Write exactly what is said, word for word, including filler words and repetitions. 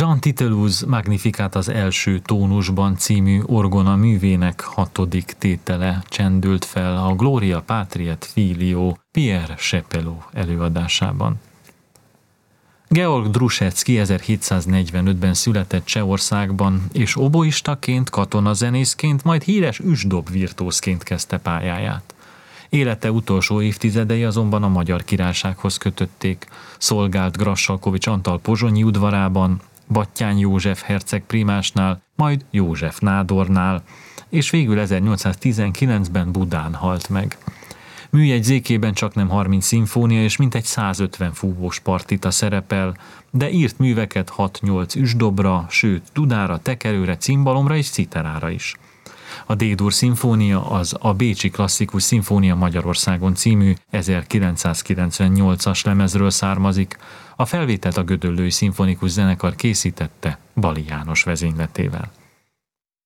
Jean Titelouze Magnificat az első tónusban című orgona művének hatodik tétele csendült fel a Gloria Patri et Filio Pierre Chapelot előadásában. Georg Druschecki ezerhétszáznegyvenötben született Csehországban, és oboistaként, katonazenészként, majd híres üsdob virtuózként kezdte pályáját. Élete utolsó évtizedei azonban a Magyar Királysághoz kötötték, szolgált Grassalkovich Antal pozsonyi udvarában, Batthyány József herceg prímásnál, majd József nádornál, és végül ezernyolcszáztizenkilencben Budán halt meg. Műjegyzékében csaknem harminc szimfónia és mintegy százötven fúvós partita szerepel, de írt műveket hat-nyolc üsdobra, sőt dudára, tekerőre, cimbalomra és citerára is. A D-dur szimfónia az a Bécsi Klasszikus Szimfónia Magyarországon című ezerkilencszázkilencvennyolcas lemezről származik, a felvételt a Gödöllői Szimfonikus Zenekar készítette Bali János vezényletével.